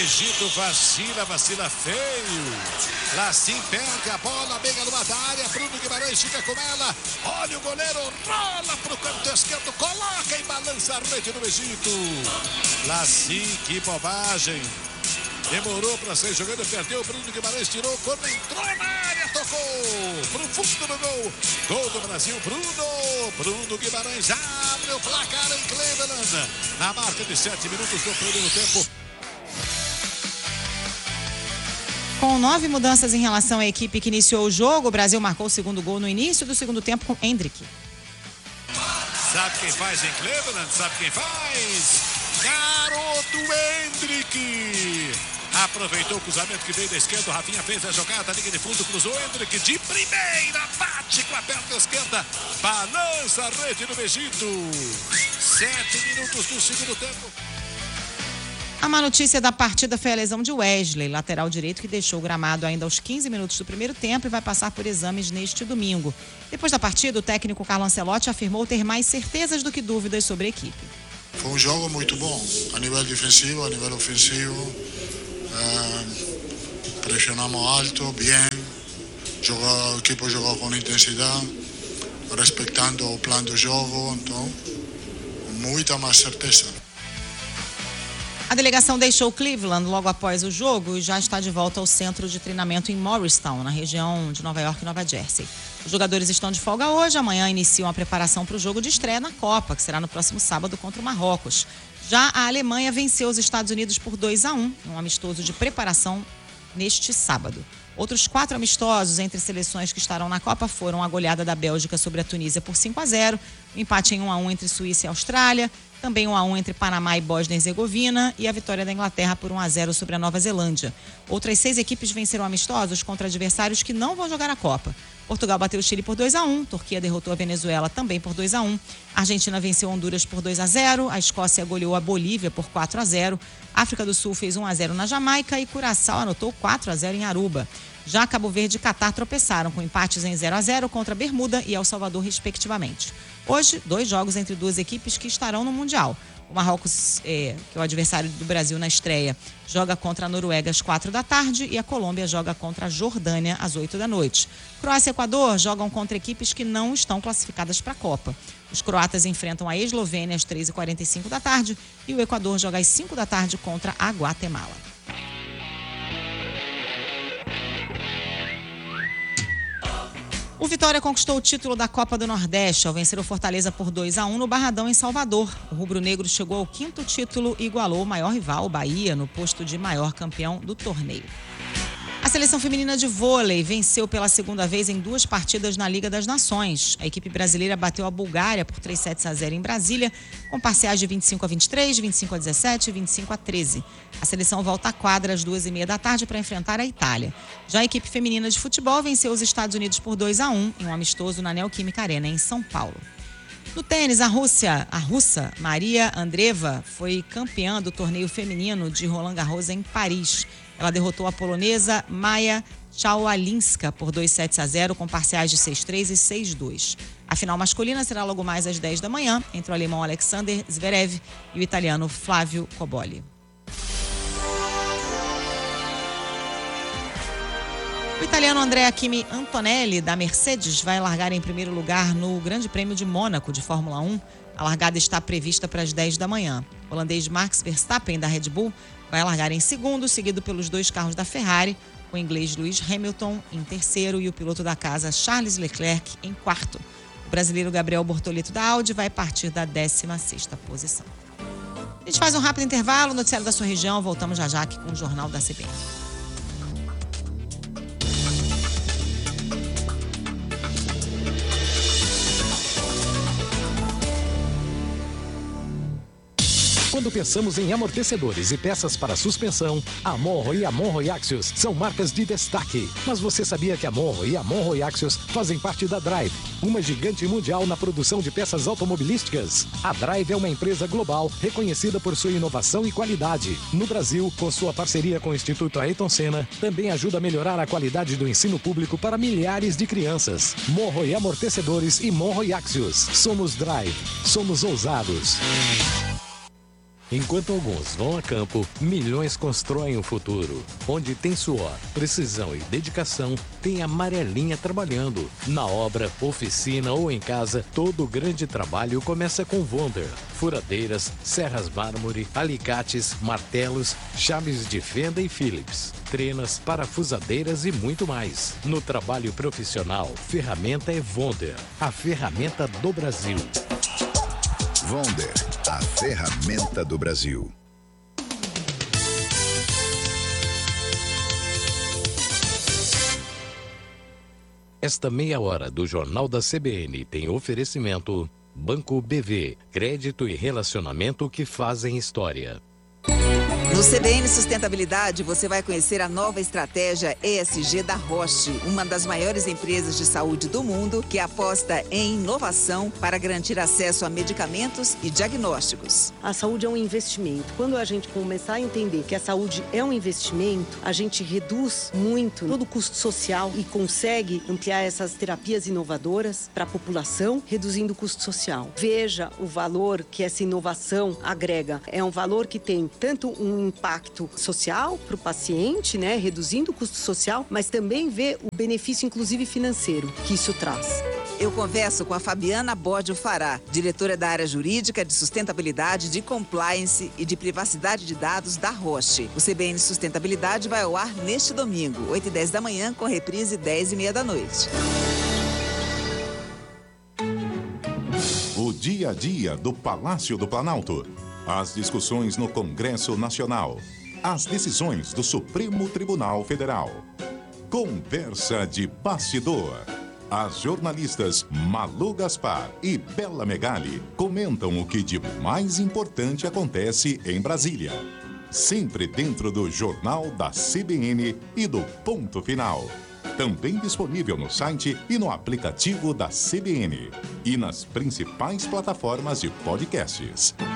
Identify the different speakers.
Speaker 1: Egito vacila feio. Lacim perde a bola, bem numa da área. Bruno Guimarães fica com ela. Olha o goleiro, rola pro canto esquerdo, coloca em balança a rede do Egito. Lacim, que bobagem. Demorou para sair jogando, perdeu. Bruno Guimarães tirou, quando entrou na área, tocou pro fundo do gol. Gol do Brasil, Bruno Guimarães abre o placar em Cleveland. Na marca de 7 minutos do primeiro tempo.
Speaker 2: Com 9 mudanças em relação à equipe que iniciou o jogo, o Brasil marcou o segundo gol no início do segundo tempo com Endrick.
Speaker 1: Sabe quem faz em Cleveland? Sabe quem faz? Garoto Endrick. Aproveitou o cruzamento que veio da esquerda. O Rafinha fez a jogada, linha de fundo, cruzou Endrick de primeira, bate com a perna esquerda, balança a rede do Egito. 7 minutos do segundo tempo.
Speaker 2: A má notícia da partida foi a lesão de Wesley, lateral direito, que deixou o gramado ainda aos 15 minutos do primeiro tempo e vai passar por exames neste domingo. Depois da partida, o técnico Carlo Ancelotti afirmou ter mais certezas do que dúvidas sobre a equipe.
Speaker 3: Foi um jogo muito bom, a nível defensivo, a nível ofensivo. Pressionamos alto, bem. O equipe jogou com intensidade, respeitando o plano do jogo, então, muita mais certeza.
Speaker 2: A delegação deixou Cleveland logo após o jogo e já está de volta ao centro de treinamento em Morristown, na região de Nova York e Nova Jersey. Os jogadores estão de folga hoje, amanhã iniciam a preparação para o jogo de estreia na Copa, que será no próximo sábado contra o Marrocos. Já a Alemanha venceu os Estados Unidos por 2-1, um amistoso de preparação neste sábado. Outros 4 amistosos entre seleções que estarão na Copa foram a goleada da Bélgica sobre a Tunísia por 5-0, o empate em 1-1 entre Suíça e Austrália, também 1-1 entre Panamá e Bósnia e Herzegovina e a vitória da Inglaterra por 1-0 sobre a Nova Zelândia. Outras 6 equipes venceram amistosos contra adversários que não vão jogar a Copa. Portugal bateu o Chile por 2-1, Turquia derrotou a Venezuela também por 2-1, a Argentina venceu Honduras por 2-0, a Escócia goleou a Bolívia por 4-0, a África do Sul fez 1-0 na Jamaica e Curaçao anotou 4-0 em Aruba. Já Cabo Verde e Catar tropeçaram com empates em 0-0 contra Bermuda e El Salvador, respectivamente. Hoje, 2 jogos entre 2 equipes que estarão no Mundial. O Marrocos, que é o adversário do Brasil na estreia, joga contra a Noruega às 4 da tarde e a Colômbia joga contra a Jordânia às 8 da noite. Croácia e Equador jogam contra equipes que não estão classificadas para a Copa. Os croatas enfrentam a Eslovênia às 3h45 da tarde e o Equador joga às 5 da tarde contra a Guatemala. O Vitória conquistou o título da Copa do Nordeste ao vencer o Fortaleza por 2-1 no Barradão, em Salvador. O rubro-negro chegou ao 5º título e igualou o maior rival, o Bahia, no posto de maior campeão do torneio. A seleção feminina de vôlei venceu pela segunda vez em 2 partidas na Liga das Nações. A equipe brasileira bateu a Bulgária por 3-0 em Brasília, com parciais de 25-23, 25-17 e 25-13. A seleção volta à quadra às 2h30 da tarde para enfrentar a Itália. Já a equipe feminina de futebol venceu os Estados Unidos por 2-1 em um amistoso na Neoquímica Arena, em São Paulo. No tênis, a russa Maria Andreeva foi campeã do torneio feminino de Roland Garros em Paris. Ela derrotou a polonesa Maja Czaulinska por 2-0 com parciais de 6-3 e 6-2. A final masculina será logo mais às 10 da manhã entre o alemão Alexander Zverev e o italiano Flávio Cobolli. O italiano Andrea Kimi Antonelli, da Mercedes, vai largar em primeiro lugar no Grande Prêmio de Mônaco de Fórmula 1. A largada está prevista para as 10 da manhã. O holandês Max Verstappen, da Red Bull, vai largar em segundo, seguido pelos 2 carros da Ferrari, o inglês Lewis Hamilton em terceiro e o piloto da casa Charles Leclerc em quarto. O brasileiro Gabriel Bortoleto, da Audi, vai partir da 16ª posição. A gente faz um rápido intervalo, noticiário da sua região, voltamos já aqui com o Jornal da CBN.
Speaker 4: Quando pensamos em amortecedores e peças para suspensão, a Monro e a Monro Axios são marcas de destaque. Mas você sabia que a Monro e a Monro Axios fazem parte da Drive, uma gigante mundial na produção de peças automobilísticas? A Drive é uma empresa global reconhecida por sua inovação e qualidade. No Brasil, com sua parceria com o Instituto Ayrton Senna, também ajuda a melhorar a qualidade do ensino público para milhares de crianças. Monro e Amortecedores e Monro Axios. Somos Drive. Somos ousados. Enquanto alguns vão a campo, milhões constroem o futuro. Onde tem suor, precisão e dedicação, tem a Amarelinha trabalhando. Na obra, oficina ou em casa, todo o grande trabalho começa com Wonder. Furadeiras, serras mármore, alicates, martelos, chaves de fenda e Phillips, trenas, parafusadeiras e muito mais. No trabalho profissional, ferramenta é Wonder, a ferramenta do Brasil.
Speaker 5: Wonder, a ferramenta do Brasil.
Speaker 4: Esta meia hora do Jornal da CBN tem oferecimento Banco BV, crédito e relacionamento que fazem história.
Speaker 6: No CBN Sustentabilidade, você vai conhecer a nova estratégia ESG da Roche, uma das maiores empresas de saúde do mundo que aposta em inovação para garantir acesso a medicamentos e diagnósticos.
Speaker 7: A saúde é um investimento. Quando a gente começar a entender que a saúde é um investimento, a gente reduz muito todo o custo social e consegue ampliar essas terapias inovadoras para a população, reduzindo o custo social. Veja o valor que essa inovação agrega. É um valor que tem tanto um impacto social para o paciente, né, reduzindo o custo social, mas também vê o benefício, inclusive financeiro, que isso traz.
Speaker 6: Eu converso com a Fabiana Bódio Fará, diretora da área jurídica de sustentabilidade, de compliance e de privacidade de dados da Roche. O CBN Sustentabilidade vai ao ar neste domingo, 8h10 da manhã, com reprise 10h30 da noite.
Speaker 8: O dia a dia do Palácio do Planalto. As discussões no Congresso Nacional. As decisões do Supremo Tribunal Federal. Conversa de bastidor. As jornalistas Malu Gaspar e Bela Megali comentam o que de mais importante acontece em Brasília. Sempre dentro do Jornal da CBN e do Ponto Final. Também disponível no site e no aplicativo da CBN. E nas principais plataformas de podcasts.